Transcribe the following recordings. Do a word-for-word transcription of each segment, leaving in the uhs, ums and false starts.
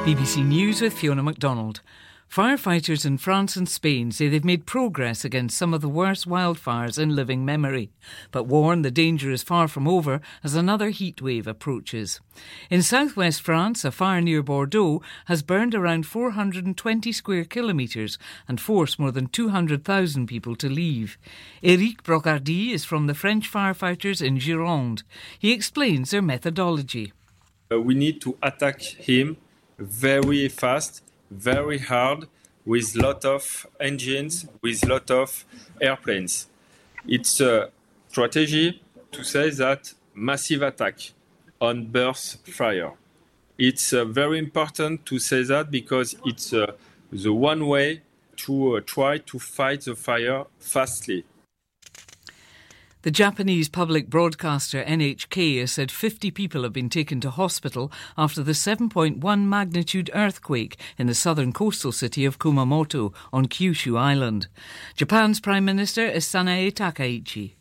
B B C News with Fiona MacDonald. Firefighters in France and Spain say they've made progress against some of the worst wildfires in living memory, but warn the danger is far from over as another heatwave approaches. In southwest France, a fire near Bordeaux has burned around four hundred twenty square kilometres and forced more than two hundred thousand people to leave. Éric Brocardi is from the French firefighters in Gironde. He explains their methodology. Uh, we need to attack him very fast, very hard, with lot of engines, with lot of airplanes. It's a strategy to say that massive attack on burst fire. It's uh, very important to say that because it's uh, the one way to uh, try to fight the fire fastly. The Japanese public broadcaster N H K has said fifty people have been taken to hospital after the seven point one magnitude earthquake in the southern coastal city of Kumamoto on Kyushu Island. Japan's Prime Minister is Sanae Takaichi.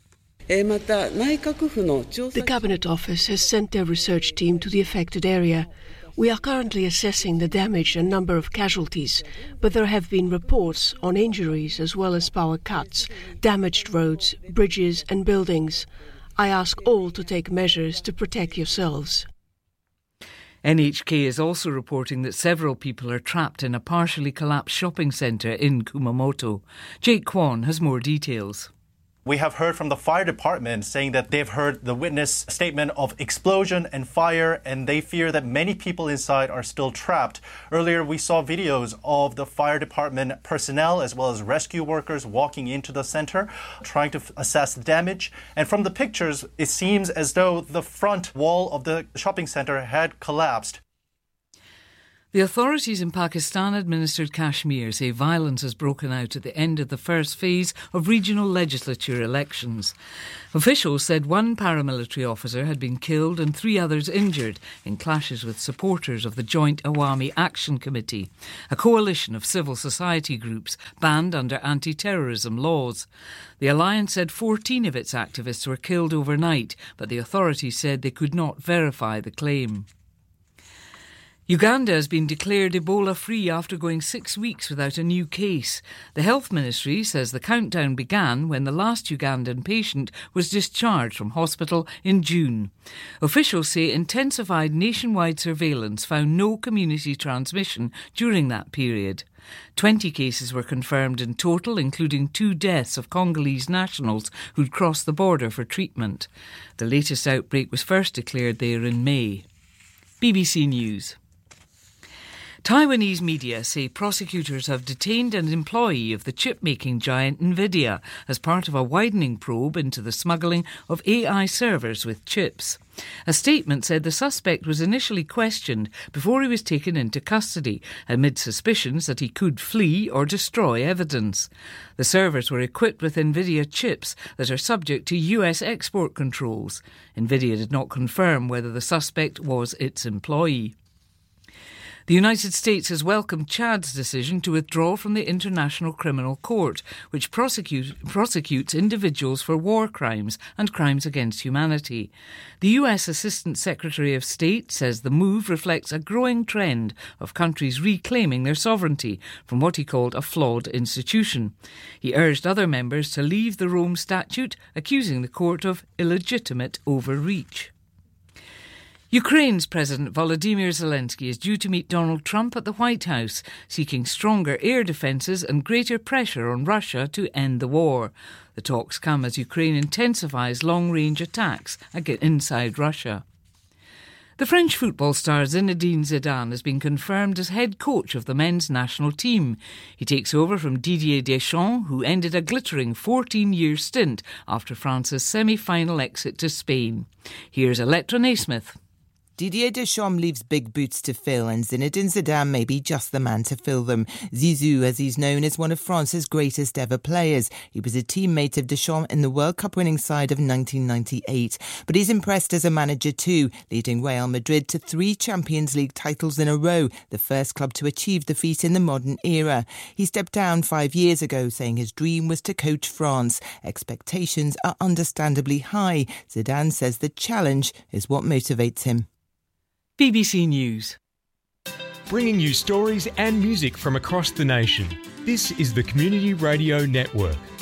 The Cabinet Office has sent their research team to the affected area. We are currently assessing the damage and number of casualties, but there have been reports on injuries as well as power cuts, damaged roads, bridges and buildings. I ask all to take measures to protect yourselves. N H K is also reporting that several people are trapped in a partially collapsed shopping centre in Kumamoto. Jake Kwan has more details. We have heard from the fire department saying that they've heard the witness statement of explosion and fire, and they fear that many people inside are still trapped. Earlier, we saw videos of the fire department personnel as well as rescue workers walking into the center, trying to f- assess damage. And from the pictures, it seems as though the front wall of the shopping center had collapsed. The authorities in Pakistan-administered Kashmir say violence has broken out at the end of the first phase of regional legislature elections. Officials said one paramilitary officer had been killed and three others injured in clashes with supporters of the Joint Awami Action Committee, a coalition of civil society groups banned under anti-terrorism laws. The alliance said fourteen of its activists were killed overnight, but the authorities said they could not verify the claim. Uganda has been declared Ebola-free after going six weeks without a new case. The Health Ministry says the countdown began when the last Ugandan patient was discharged from hospital in June. Officials say intensified nationwide surveillance found no community transmission during that period. Twenty cases were confirmed in total, including two deaths of Congolese nationals who'd crossed the border for treatment. The latest outbreak was first declared there in May. B B C News. Taiwanese media say prosecutors have detained an employee of the chip-making giant Nvidia as part of a widening probe into the smuggling of A I servers with chips. A statement said the suspect was initially questioned before he was taken into custody, amid suspicions that he could flee or destroy evidence. The servers were equipped with Nvidia chips that are subject to U S export controls. Nvidia did not confirm whether the suspect was its employee. The United States has welcomed Chad's decision to withdraw from the International Criminal Court, which prosecute, prosecutes individuals for war crimes and crimes against humanity. The U S Assistant Secretary of State says the move reflects a growing trend of countries reclaiming their sovereignty from what he called a flawed institution. He urged other members to leave the Rome Statute, accusing the court of illegitimate overreach. Ukraine's President Volodymyr Zelensky is due to meet Donald Trump at the White House, seeking stronger air defences and greater pressure on Russia to end the war. The talks come as Ukraine intensifies long-range attacks inside Russia. The French football star Zinedine Zidane has been confirmed as head coach of the men's national team. He takes over from Didier Deschamps, who ended a glittering fourteen-year stint after France's semi-final exit to Spain. Here's Electra Naismith. Didier Deschamps leaves big boots to fill, and Zinedine Zidane may be just the man to fill them. Zizou, as he's known, is one of France's greatest ever players. He was a teammate of Deschamps in the World Cup winning side of nineteen ninety-eight. But he's impressed as a manager too, leading Real Madrid to three Champions League titles in a row, the first club to achieve the feat in the modern era. He stepped down five years ago, saying his dream was to coach France. Expectations are understandably high. Zidane says the challenge is what motivates him. B B C News. bringing you stories and music from across the nation. This is the Community Radio Network.